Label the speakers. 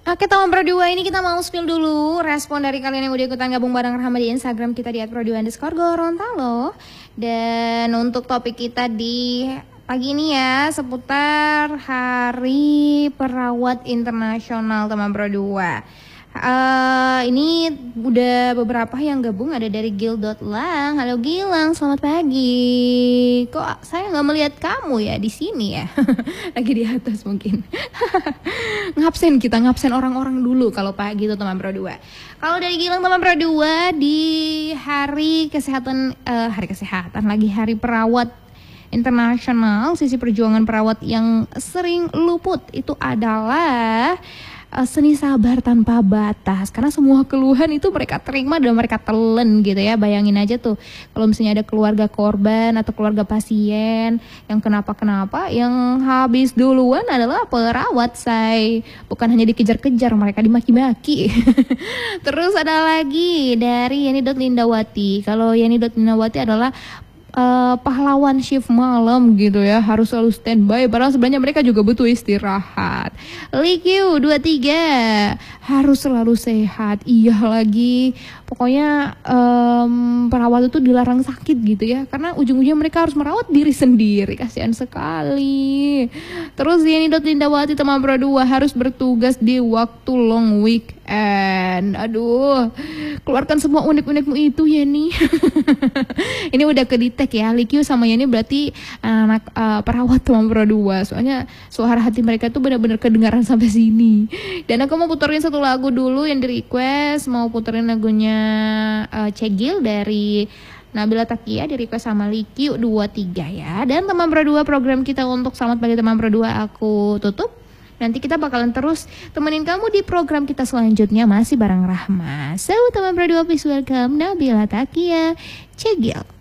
Speaker 1: Oke, teman Pro 2 ini kita mau spill dulu respon dari kalian yang udah ikutan gabung bareng Rahma di Instagram kita di @pro2_gorontalo. Dan untuk topik kita di pagi ini ya seputar Hari Perawat Internasional teman Pro 2. Ini udah beberapa yang gabung, ada dari Gil.lang. Halo Gilang, selamat pagi. Kok saya nggak melihat kamu ya di sini ya? Lagi di atas mungkin. ngabsen orang-orang dulu kalau pagi itu teman Pro 2. Kalau dari Gilang teman Pro 2 di Hari Perawat Internasional, sisi perjuangan perawat yang sering luput itu adalah seni sabar tanpa batas, karena semua keluhan itu mereka terima dan mereka telan gitu ya. Bayangin aja tuh kalau misalnya ada keluarga korban atau keluarga pasien yang kenapa-kenapa, yang habis duluan adalah perawat, say. Bukan hanya dikejar-kejar, mereka dimaki-maki. Terus ada lagi dari Yani.Lindawati. Kalau Yani.Lindawati adalah pahlawan shift malam gitu ya, harus selalu standby padahal sebenarnya mereka juga butuh istirahat. Likiu 23 harus selalu sehat. Iya lagi, pokoknya perawat itu dilarang sakit gitu ya, karena ujung-ujungnya mereka harus merawat diri sendiri, kasihan sekali. Terus Yani.Lindawati teman Pro 2 harus bertugas di waktu long weekend. Aduh, keluarkan semua unek-unekmu itu Yani. Ini udah kedetek ya, Likiu sama Yani berarti anak perawat teman Pro 2. Soalnya suara hati mereka tuh benar-benar kedengaran sampai sini. Dan aku mau puterin satu lagu dulu yang di request, mau puterin lagunya Cegil dari Nabila Takia, di request sama Likiu 23 ya. Dan teman Pro 2, program kita untuk Selamat Pagi Teman Pro 2 aku tutup. Nanti kita bakalan terus temenin kamu di program kita selanjutnya, masih bareng Rahma. So teman Pro 2, please welcome Nabila Takia, Cegil.